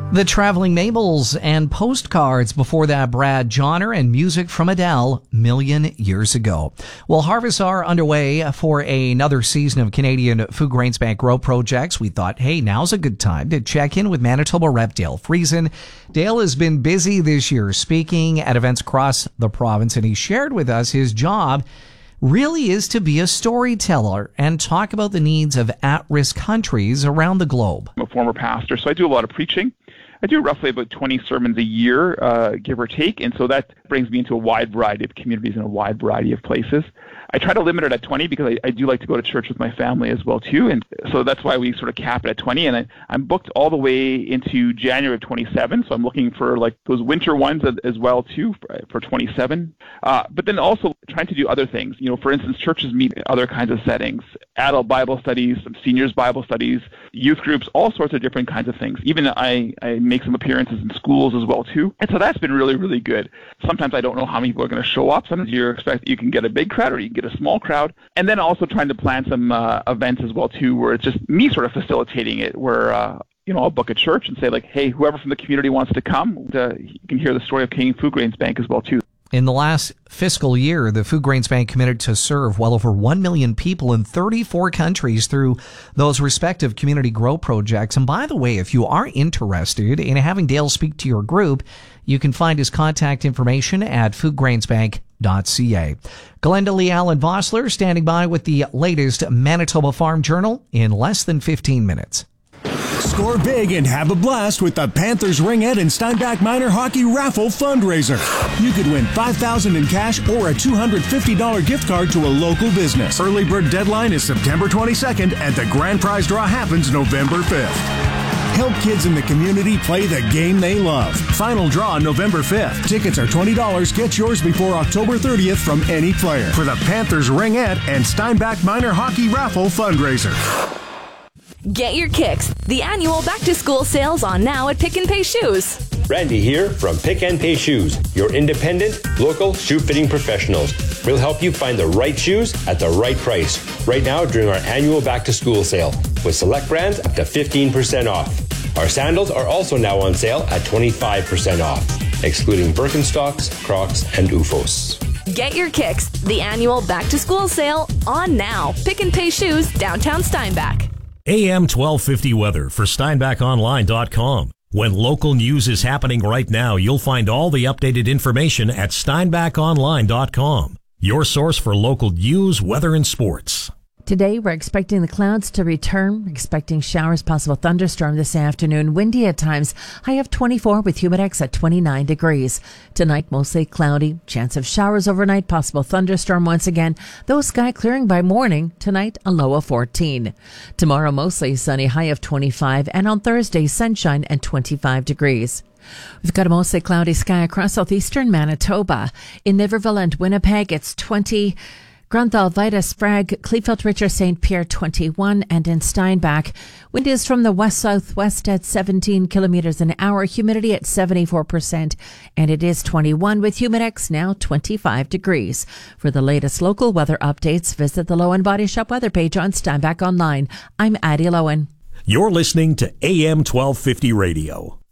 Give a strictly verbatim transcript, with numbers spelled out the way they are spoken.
The Traveling Mabels and postcards, before that Brad Johnner and music from Adele, Million Years Ago. Well, harvests are underway for another season of Canadian Food Grains Bank Grow projects. We thought, hey, now's a good time to check in with Manitoba Rep Dale Friesen. Dale has been busy this year speaking at events across the province, and he shared with us his job really is to be a storyteller and talk about the needs of at-risk countries around the globe. I'm a former pastor, so I do a lot of preaching. I do roughly about twenty sermons a year, uh, give or take, and so that brings me into a wide variety of communities in a wide variety of places. I try to limit it at twenty because I, I do like to go to church with my family as well too, and so that's why we sort of cap it at twenty. And I, I'm booked all the way into January of twenty-seven, so I'm looking for like those winter ones as, as well too for, for twenty-seven. Uh, but then also trying to do other things. You know, for instance, churches meet in other kinds of settings: adult Bible studies, some seniors Bible studies, youth groups, all sorts of different kinds of things. Even I, I make some appearances in schools as well too, and so that's been really, really good. Sometimes I don't know how many people are going to show up. Sometimes you expect you can get a big crowd or you can get a small crowd, and then also trying to plan some uh, events as well too, where it's just me sort of facilitating it, where uh, you know, I'll book a church and say like, hey, whoever from the community wants to come, uh, you can hear the story of Canadian Food Grains Bank as well too. In the last fiscal year, the Food Grains Bank committed to serve well over one million people in thirty-four countries through those respective community grow projects. And by the way, if you are interested in having Dale speak to your group, you can find his contact information at food grains bank dot c a. Glenda Lee Allen Vossler standing by with the latest Manitoba Farm Journal in less than fifteen minutes. Score big and have a blast with the Panthers Ringette and Steinbach Minor Hockey Raffle Fundraiser. You could win five thousand dollars in cash or a two hundred fifty dollars gift card to a local business. Early bird deadline is September twenty-second, and the grand prize draw happens November fifth. Help kids in the community play the game they love. Final draw November fifth. Tickets are twenty dollars. Get yours before October thirtieth from any player for the Panthers Ringette and Steinbach Minor Hockey Raffle Fundraiser. Get your kicks. The annual back-to-school sales on now at Pick and Pay Shoes. Randy here from Pick and Pay Shoes, your independent, local shoe-fitting professionals. We'll help you find the right shoes at the right price right now during our annual back-to-school sale, with select brands up to fifteen percent off. Our sandals are also now on sale at twenty-five percent off, excluding Birkenstocks, Crocs, and U F Os. Get your kicks. The annual back-to-school sale on now. Pick and Pay Shoes, downtown Steinbach. A M twelve fifty weather for Steinbach Online dot com. When local news is happening right now, you'll find all the updated information at Steinbach Online dot com. Your source for local news, weather, and sports. Today, we're expecting the clouds to return, expecting showers, possible thunderstorm this afternoon, windy at times, high of twenty-four with humidex at twenty-nine degrees. Tonight, mostly cloudy, chance of showers overnight, possible thunderstorm once again, though sky clearing by morning. Tonight, a low of fourteen. Tomorrow, mostly sunny, high of twenty-five, and on Thursday, sunshine and twenty-five degrees. We've got a mostly cloudy sky across southeastern Manitoba. In Niverville and Winnipeg, it's twenty. Grunthal, Vida, Sprague, Kleefeld, Richer, Saint Pierre, twenty-one, and in Steinbach, wind is from the west-southwest at seventeen kilometers an hour, humidity at seventy-four percent, and it is twenty-one with humidex now twenty-five degrees. For the latest local weather updates, visit the Lowen Body Shop weather page on Steinbach Online. I'm Addie Lowen. You're listening to A M twelve fifty Radio.